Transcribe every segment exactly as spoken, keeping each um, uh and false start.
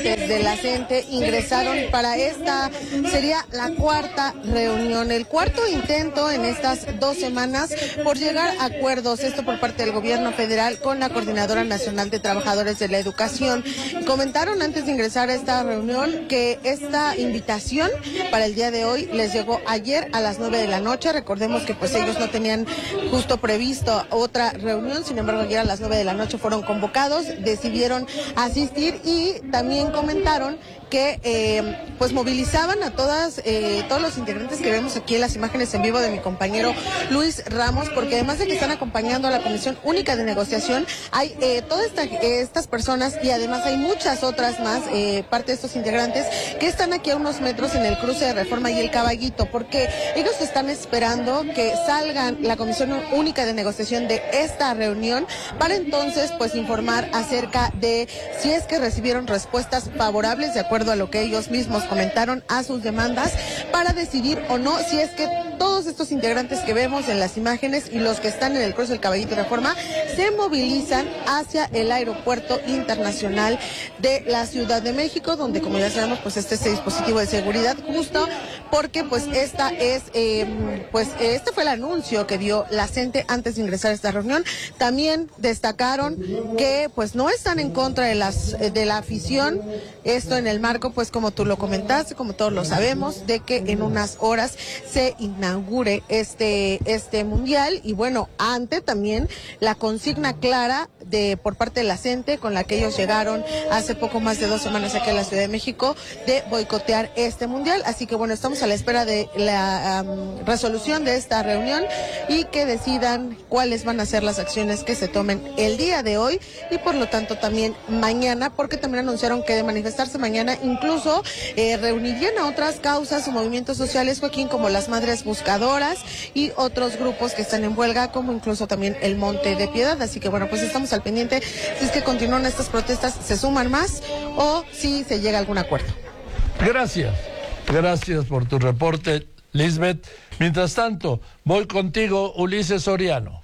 integrantes de la CENTE ingresaron para esta, sería la cuarta reunión, el cuarto intento en estas dos semanas por llegar a acuerdos, esto por parte del gobierno federal con la Coordinadora Nacional de Trabajadores de la Educación. Comentaron antes de ingresar a esta reunión que esta invitación para el día de hoy les llegó ayer a las nueve de la noche. Recordemos que pues ellos no tenían justo previsto otra reunión, sin embargo ayer a las nueve de la noche fueron convocados, decidieron asistir y también comentaron que eh, pues movilizaban a todas eh, todos los integrantes que vemos aquí en las imágenes en vivo de mi compañero Luis Ramos, porque además de que están acompañando a la Comisión Única de Negociación, hay eh, todas esta, eh, estas personas y además hay muchas otras más, eh, parte de estos integrantes que están aquí a unos metros en el cruce de Reforma y el Caballito, porque ellos están esperando que salgan la Comisión Única de Negociación de esta reunión para entonces pues informar acerca de si es que recibieron respuestas favorables de acuerdo a lo que ellos mismos comentaron a sus demandas, para decidir o no si es que todos estos integrantes que vemos en las imágenes y los que están en el cruce del Caballito y Reforma se movilizan hacia el Aeropuerto Internacional de la Ciudad de México, donde como ya sabemos pues este es el dispositivo de seguridad, justo porque pues esta es eh, pues este fue el anuncio que dio la CENTE antes de ingresar a esta reunión. También destacaron que pues no están en contra de las de la afición, esto en el marco pues como tú lo comentaste, como todos lo sabemos, de que en unas horas se inaugure este este mundial y bueno, ante también la consigna clara de por parte de la CENTE con la que ellos llegaron hace poco más de dos semanas aquí en la Ciudad de México de boicotear este mundial. Así que bueno, estamos a la espera de la um, resolución de esta reunión y que decidan cuáles van a ser las acciones que se tomen el día de hoy y por lo tanto también mañana, porque también anunciaron que de manifestarse mañana incluso eh, reunirían a otras causas o movimientos sociales, Joaquín, como las Madres Buscadoras y otros grupos que están en huelga, como incluso también el Monte de Piedad. Así que bueno, pues estamos al pendiente si es que continúan estas protestas, se suman más o si se llega a algún acuerdo. Gracias, gracias por tu reporte, Lisbeth. Mientras tanto, voy contigo, Ulises Soriano.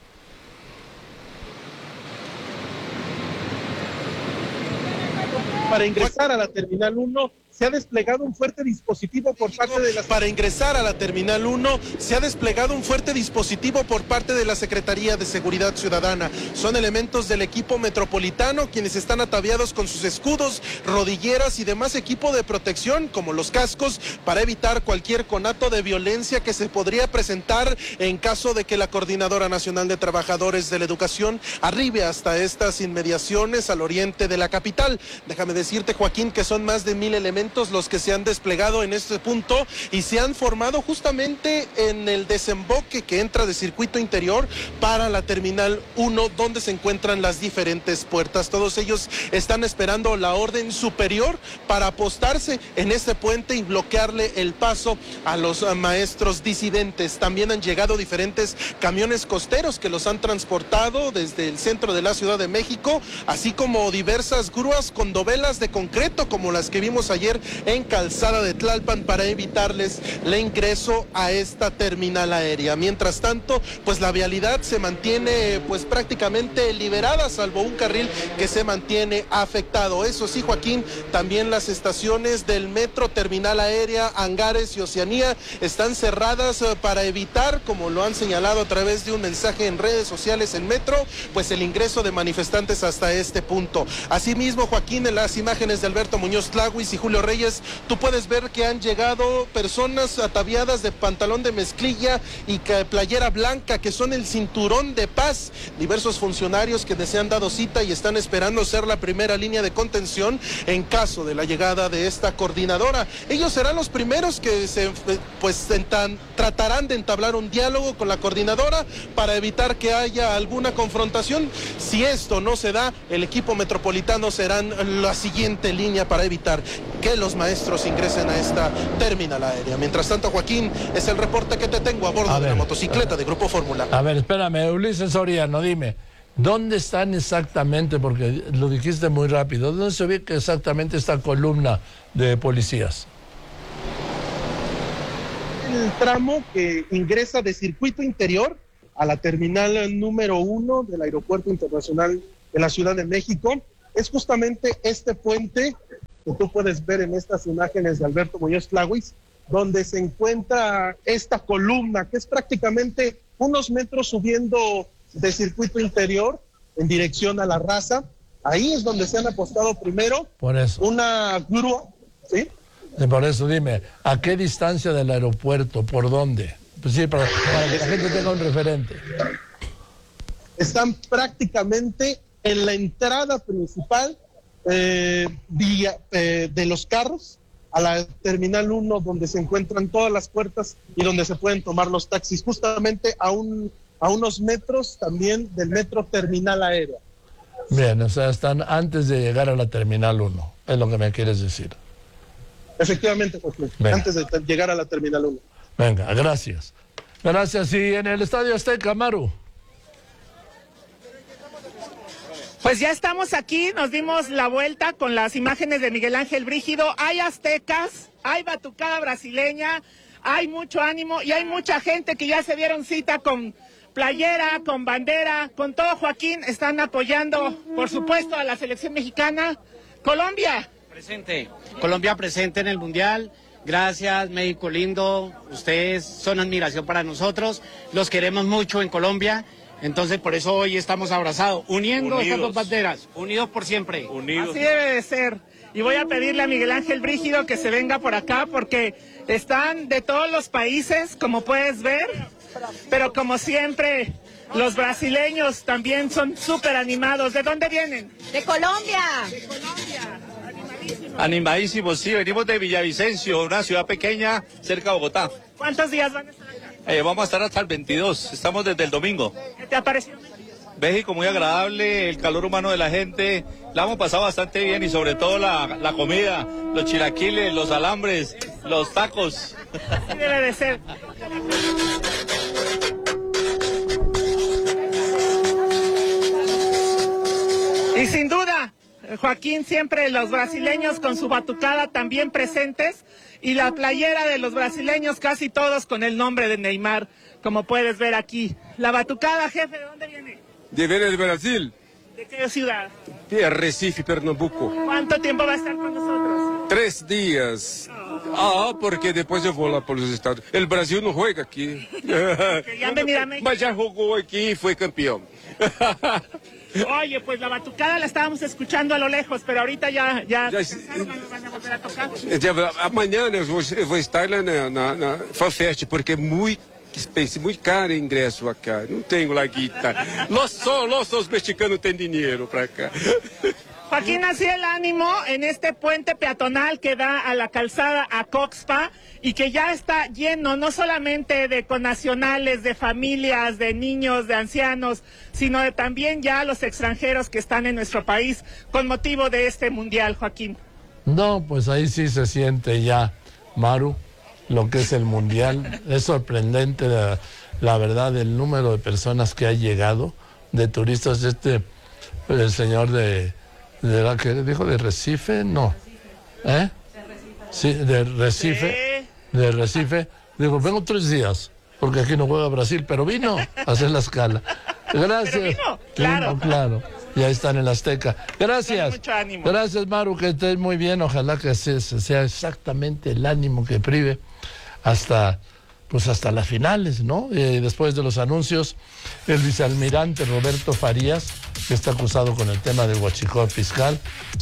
Para ingresar a la Terminal uno se ha desplegado un fuerte dispositivo por parte de las... Para ingresar a la Terminal uno se ha desplegado un fuerte dispositivo por parte de la Secretaría de Seguridad Ciudadana. Son elementos del equipo metropolitano quienes están ataviados con sus escudos, rodilleras y demás equipo de protección, como los cascos, para evitar cualquier conato de violencia que se podría presentar en caso de que la Coordinadora Nacional de Trabajadores de la Educación arribe hasta estas inmediaciones al oriente de la capital. Déjame decirte, Joaquín, que son más de mil elementos los que se han desplegado en este punto y se han formado justamente en el desemboque que entra de circuito interior para la Terminal uno, donde se encuentran las diferentes puertas. Todos ellos están esperando la orden superior para apostarse en este puente y bloquearle el paso a los maestros disidentes. También han llegado diferentes camiones costeros que los han transportado desde el centro de la Ciudad de México, así como diversas grúas con dovelas de concreto como las que vimos ayer en Calzada de Tlalpan para evitarles el ingreso a esta terminal aérea. Mientras tanto, pues la vialidad se mantiene pues prácticamente liberada, salvo un carril que se mantiene afectado. Eso sí, Joaquín, también las estaciones del metro, terminal aérea, Hangares y Oceanía están cerradas para evitar, como lo han señalado a través de un mensaje en redes sociales en Metro, pues el ingreso de manifestantes hasta este punto. Asimismo, Joaquín, en las imágenes de Alberto Muñoz Tlahuis y Julio Reyes, tú puedes ver que han llegado personas ataviadas de pantalón de mezclilla y playera blanca, que son el cinturón de paz. Diversos funcionarios que se han dado cita y están esperando ser la primera línea de contención en caso de la llegada de esta coordinadora. Ellos serán los primeros que se, pues, entan, tratarán de entablar un diálogo con la coordinadora para evitar que haya alguna confrontación. Si esto no se da, el equipo metropolitano serán la siguiente línea para evitar que los maestros ingresen a esta terminal aérea. Mientras tanto, Joaquín, es el reporte que te tengo a bordo a de ver, la motocicleta de Grupo Fórmula. A ver, espérame, Ulises Soriano, dime, ¿dónde están exactamente, porque lo dijiste muy rápido, dónde se ubica exactamente esta columna de policías? El tramo que ingresa de circuito interior a la terminal número uno del Aeropuerto Internacional de la Ciudad de México es justamente este puente que tú puedes ver en estas imágenes de Alberto Muñoz Tlahuis, donde se encuentra esta columna, que es prácticamente unos metros subiendo de circuito interior en dirección a la raza. Ahí es donde se han apostado primero por eso. una grúa, ¿sí? Por eso dime, ¿a qué distancia del aeropuerto? ¿Por dónde? Pues sí, para, para que la gente tenga un referente. Están prácticamente en la entrada principal eh, vía, eh, de los carros a la Terminal uno, donde se encuentran todas las puertas y donde se pueden tomar los taxis, justamente a, un, a unos metros también del metro Terminal Aérea. Bien, o sea, están antes de llegar a la Terminal uno, es lo que me quieres decir. Efectivamente, José, antes de llegar a la Terminal uno. Venga, gracias. Gracias. Y en el Estadio Azteca, Maru. Pues ya estamos aquí, nos dimos la vuelta con las imágenes de Miguel Ángel Brígido. Hay aztecas, hay batucada brasileña, hay mucho ánimo y hay mucha gente que ya se dieron cita con playera, con bandera, con todo, Joaquín. Están apoyando, por supuesto, a la selección mexicana. Colombia. Presente, Colombia presente en el Mundial. Gracias, México lindo. Ustedes son admiración para nosotros. Los queremos mucho en Colombia. Entonces, por eso hoy estamos abrazados, uniendo unidos. Estas dos banderas, unidos por siempre. Unidos. Así debe de ser. Y voy a pedirle a Miguel Ángel Brígido que se venga por acá porque están de todos los países, como puedes ver. Pero como siempre, los brasileños también son súper animados. ¿De dónde vienen? De Colombia. De Colombia. Animadísimos. Animadísimos, sí. Venimos de Villavicencio, una ciudad pequeña cerca de Bogotá. ¿Cuántos días van a estar acá? Eh, vamos a estar hasta el veintidós. Estamos desde el domingo. ¿Qué te ha parecido? México muy agradable, el calor humano de la gente. La hemos pasado bastante bien y sobre todo la, la comida, los chilaquiles, los alambres, los tacos. Así debe de ser. Y sin duda, Joaquín, siempre los brasileños con su batucada también presentes y la playera de los brasileños casi todos con el nombre de Neymar, como puedes ver aquí. La batucada, jefe, ¿de dónde viene? De Viene de Brasil. ¿De qué ciudad? De Recife, Pernambuco. ¿Cuánto tiempo va a estar con nosotros? Tres días. Ah, porque depois eu vou lá para os Estados. El Brasil não juega aqui. Querían venir a México. Mas já jogou aqui e foi campeão. Oye, pues la batucada la estábamos escuchando a lo lejos, pero ahorita ya, ya, ya van a volver a tocar. Amanhã eu vou, eu vou estar lá na, na, na FanFest, porque é muito, muito caro o ingresso acá. Não tenho lá guita. Nós só, nós os mexicanos têm dinheiro para cá. Joaquín, así el ánimo en este puente peatonal que da a la calzada Acoxpa y que ya está lleno no solamente de connacionales, de familias, de niños, de ancianos, sino de también ya los extranjeros que están en nuestro país con motivo de este mundial, Joaquín. No, pues ahí sí se siente ya, Maru, lo que es el mundial. Es sorprendente la, la verdad el número de personas que ha llegado, de turistas. Este, el señor de... ¿De la que dijo? ¿De Recife? No. ¿Eh? Sí, de Recife. De Recife. Digo, vengo tres días, porque aquí no juega Brasil, pero vino a hacer la escala. Gracias. ¿Pero vino? Claro. Vino, claro. Ya está en el Azteca. Gracias. Mucho ánimo. Gracias, Maru, que estés muy bien. Ojalá que sea exactamente el ánimo que prive hasta... pues hasta las finales, ¿no? Eh, después de los anuncios, el vicealmirante Roberto Farías, que está acusado con el tema del huachicol fiscal,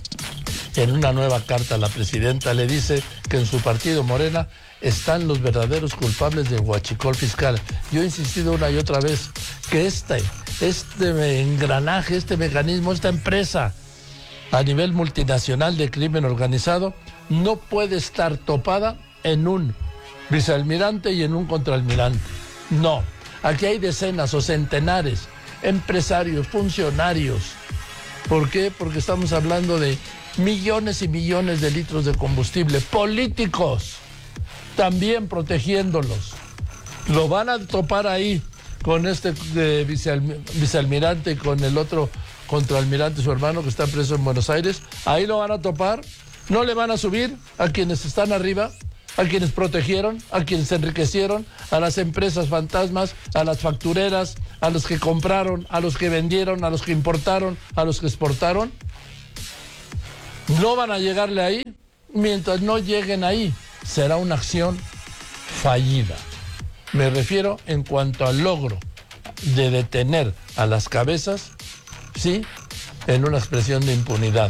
en una nueva carta a la presidenta le dice que en su partido Morena están los verdaderos culpables del huachicol fiscal. Yo he insistido una y otra vez que este, este engranaje, este mecanismo, esta empresa a nivel multinacional de crimen organizado no puede estar topada en un vicealmirante y en un contraalmirante. No, aquí hay decenas o centenares, empresarios, funcionarios. ¿Por qué? Porque estamos hablando de millones y millones de litros de combustible, políticos, también protegiéndolos. Lo van a topar ahí con este de vicealm- vicealmirante y con el otro contraalmirante, su hermano, que está preso en Buenos Aires. Ahí lo van a topar, no le van a subir a quienes están arriba, a quienes protegieron, a quienes se enriquecieron, a las empresas fantasmas, a las factureras, a los que compraron, a los que vendieron, a los que importaron, a los que exportaron. No van a llegarle ahí. Mientras no lleguen ahí, será una acción fallida. Me refiero en cuanto al logro de detener a las cabezas, sí, en una expresión de impunidad.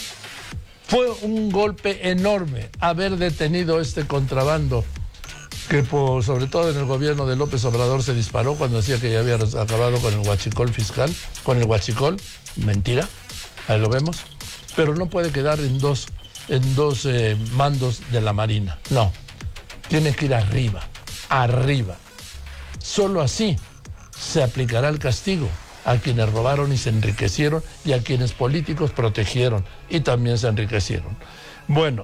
Fue un golpe enorme haber detenido este contrabando que por, sobre todo en el gobierno de López Obrador se disparó cuando decía que ya había acabado con el huachicol fiscal, con el huachicol, mentira, ahí lo vemos, pero no puede quedar en dos, en dos eh, mandos de la Marina, no, tiene que ir arriba, arriba. Solo así se aplicará el castigo a quienes robaron y se enriquecieron y a quienes políticos protegieron y también se enriquecieron. Bueno,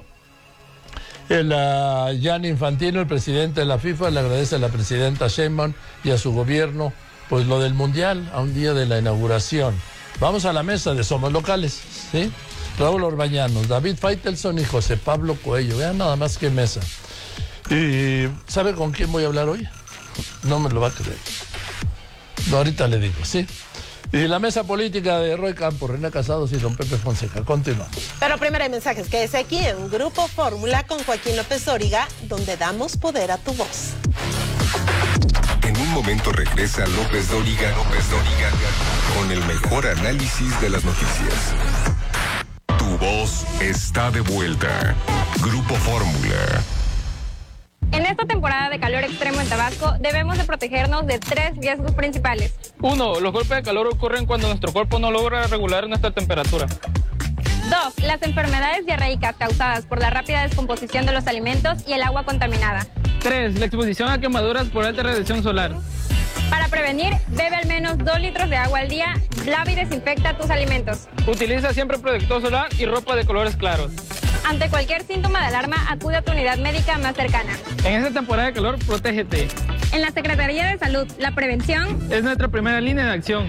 el uh, Gianni Infantino, el presidente de la FIFA, le agradece a la presidenta Sheinbaum y a su gobierno pues lo del Mundial a un día de la inauguración. Vamos a la mesa de Somos Locales, ¿sí? Raúl Orbañanos, David Faitelson y José Pablo Coello. Vean nada más qué mesa. ¿Y sabe con quién voy a hablar hoy? No me lo va a creer. No, ahorita le digo, ¿sí? Y la mesa política de Roy Campos, René Casados y don Pepe Fonseca. Continuamos. Pero primero hay mensajes. Quédese aquí en Grupo Fórmula con Joaquín López Dóriga, donde damos poder a tu voz. En un momento regresa López Dóriga, López Dóriga, con el mejor análisis de las noticias. Tu voz está de vuelta. Grupo Fórmula. En esta temporada de calor extremo en Tabasco, debemos de protegernos de tres riesgos principales. Uno, los golpes de calor ocurren cuando nuestro cuerpo no logra regular nuestra temperatura. Dos, las enfermedades diarreicas causadas por la rápida descomposición de los alimentos y el agua contaminada. Tres, la exposición a quemaduras por alta radiación solar. Para prevenir, bebe al menos dos litros de agua al día, lava y desinfecta tus alimentos. Utiliza siempre protector solar y ropa de colores claros. Ante cualquier síntoma de alarma, acude a tu unidad médica más cercana. En esta temporada de calor, protégete. En la Secretaría de Salud, la prevención es nuestra primera línea de acción.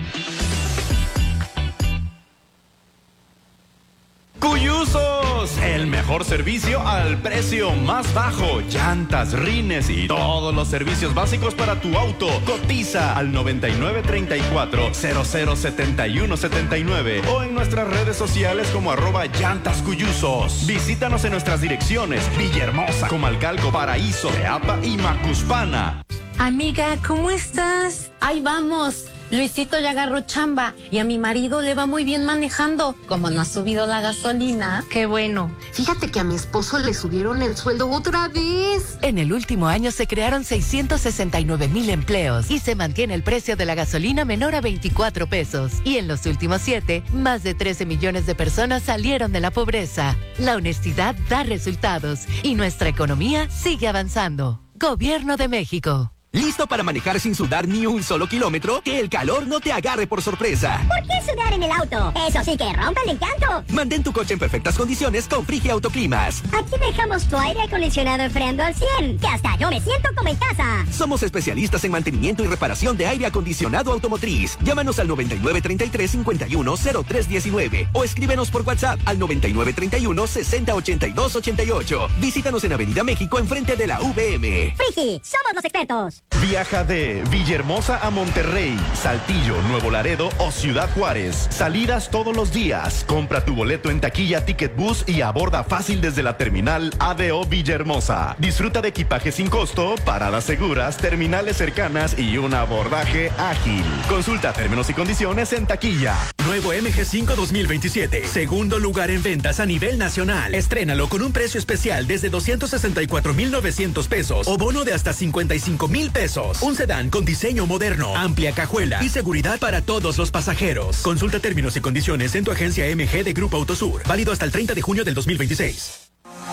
Cuyusos, el mejor servicio al precio más bajo. Llantas, rines y todos los servicios básicos para tu auto. Cotiza al noventa y nueve treinta y cuatro, cero cero setenta y uno setenta y nueve o en nuestras redes sociales como arroba llantas cuyusos. Visítanos en nuestras direcciones: Villahermosa, Comalcalco, Paraíso, Teapa y Macuspana. Amiga, ¿cómo estás? Ahí vamos. Luisito ya agarró chamba y a mi marido le va muy bien manejando. Como no ha subido la gasolina. Qué bueno. Fíjate que a mi esposo le subieron el sueldo otra vez. En el último año se crearon seiscientos sesenta y nueve mil empleos y se mantiene el precio de la gasolina menor a veinticuatro pesos. Y en los últimos siete, más de trece millones de personas salieron de la pobreza. La honestidad da resultados y nuestra economía sigue avanzando. Gobierno de México. ¿Listo para manejar sin sudar ni un solo kilómetro? Que el calor no te agarre por sorpresa. ¿Por qué sudar en el auto? Eso sí que rompe el encanto. Mantén tu coche en perfectas condiciones con Frigia Autoclimas. Aquí dejamos tu aire acondicionado enfriando al cien, que hasta yo me siento como en casa. Somos especialistas en mantenimiento y reparación de aire acondicionado automotriz. Llámanos al noventa y nueve treinta y tres cincuenta y uno cero tres diecinueve o escríbenos por WhatsApp al noventa y nueve treinta y uno sesenta ochenta y dos ochenta y ocho. Visítanos en Avenida México enfrente de la V M. Frigi, somos los expertos. Viaja de Villahermosa a Monterrey, Saltillo, Nuevo Laredo o Ciudad Juárez. Salidas todos los días. Compra tu boleto en taquilla Ticketbus y aborda fácil desde la terminal A D O Villahermosa. Disfruta de equipaje sin costo, paradas seguras, terminales cercanas y un abordaje ágil. Consulta términos y condiciones en taquilla. Nuevo M G cinco dos mil veintisiete. Segundo lugar en ventas a nivel nacional. Estrénalo con un precio especial desde doscientos sesenta y cuatro mil novecientos pesos o bono de hasta cincuenta y cinco mil pesos. Un sedán con diseño moderno, amplia cajuela y seguridad para todos los pasajeros. Consulta términos y condiciones en tu agencia M G de Grupo Autosur. Válido hasta el treinta de junio del dos mil veintiséis.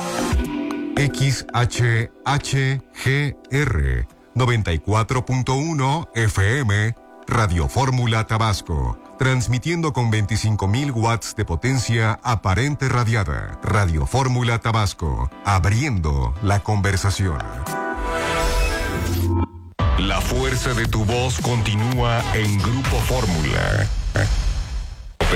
X H H G R noventa y cuatro punto uno F M Radio Fórmula Tabasco. Transmitiendo con veinticinco mil watts de potencia aparente radiada. Radio Fórmula Tabasco. Abriendo la conversación. La fuerza de tu voz continúa en Grupo Fórmula.